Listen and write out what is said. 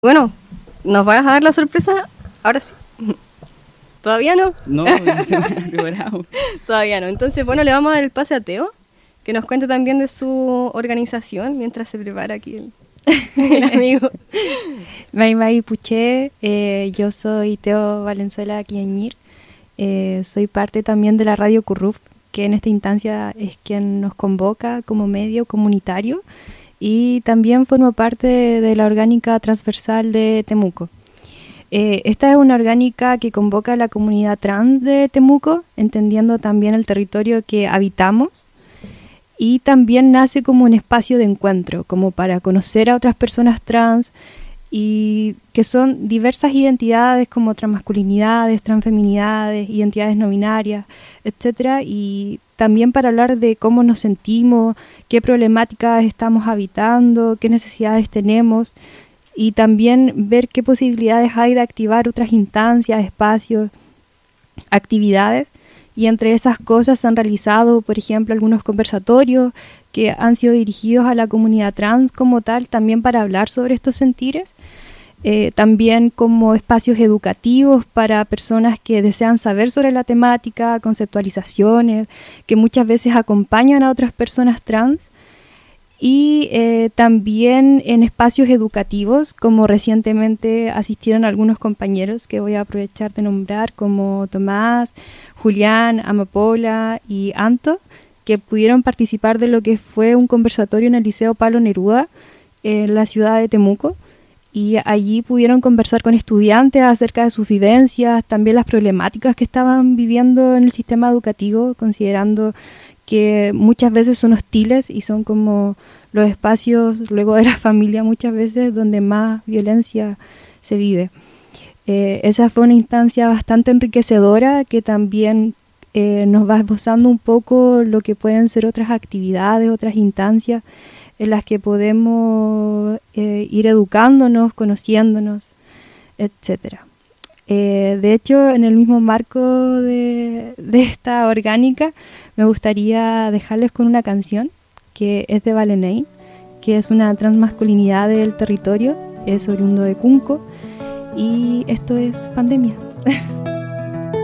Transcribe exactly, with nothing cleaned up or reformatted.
Bueno, ¿nos vas a dar la sorpresa? Ahora sí. ¿Todavía no? No, no se me ha preparado. Todavía no. Entonces, bueno, le vamos a dar el pase a Teo, que nos cuente también de su organización mientras se prepara aquí el, el amigo. Mari Mari Puché, eh, yo soy Teo Valenzuela Quiañir, eh, soy parte también de la Radio Curruf, que en esta instancia es quien nos convoca como medio comunitario, y también formo parte de, de la orgánica transversal de Temuco. Eh, esta es una orgánica que convoca a la comunidad trans de Temuco, entendiendo también el territorio que habitamos, y también nace como un espacio de encuentro, como para conocer a otras personas trans, y que son diversas identidades como transmasculinidades, transfeminidades, identidades no binarias, etcétera, y también para hablar de cómo nos sentimos, qué problemáticas estamos habitando, qué necesidades tenemos, y también ver qué posibilidades hay de activar otras instancias, espacios, actividades. Y entre esas cosas se han realizado, por ejemplo, algunos conversatorios que han sido dirigidos a la comunidad trans como tal, también para hablar sobre estos sentires. Eh, también como espacios educativos para personas que desean saber sobre la temática, conceptualizaciones, que muchas veces acompañan a otras personas trans. Y eh, también en espacios educativos, como recientemente asistieron algunos compañeros que voy a aprovechar de nombrar, como Tomás, Julián, Amapola y Anto, que pudieron participar de lo que fue un conversatorio en el Liceo Pablo Neruda, en la ciudad de Temuco, y allí pudieron conversar con estudiantes acerca de sus vivencias, también las problemáticas que estaban viviendo en el sistema educativo, considerando que muchas veces son hostiles y son como los espacios luego de la familia muchas veces donde más violencia se vive. Eh, esa fue una instancia bastante enriquecedora que también eh, nos va esbozando un poco lo que pueden ser otras actividades, otras instancias en las que podemos eh, ir educándonos, conociéndonos, etcétera. Eh, de hecho, en el mismo marco de, de esta orgánica, me gustaría dejarles con una canción que es de Valenein, que es una transmasculinidad del territorio, es oriundo de Cunco, y esto es Pandemia.